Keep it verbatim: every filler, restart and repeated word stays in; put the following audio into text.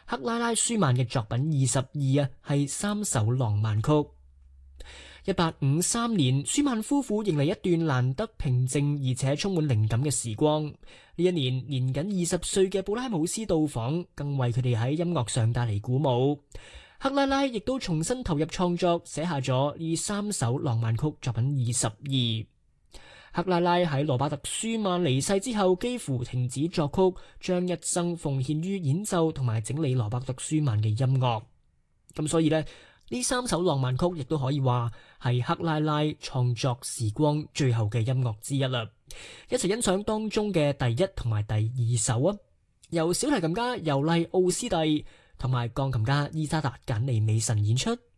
克拉拉舒曼嘅作品二十二啊，係三首浪漫曲。一八五三年，舒曼夫婦迎嚟一段難得平靜而且充滿靈感嘅時光。呢一年，年僅二十歲嘅布拉姆斯到訪，更為佢哋喺音樂上帶嚟鼓舞。克拉拉亦都重新投入創作，寫下咗呢三首浪漫曲作品二十二。克拉拉喺羅伯特舒曼離世之後，幾乎停止作曲，將一生奉獻於演奏同埋整理羅伯特舒曼嘅音樂。咁所以呢，呢三首浪漫曲亦都可以話係克拉拉創作時光最後嘅音樂之一啦。一齊欣賞當中嘅第一同埋第二首啊，由小提琴家尤麗奧斯蒂同埋鋼琴家伊莎達簡尼美神演出。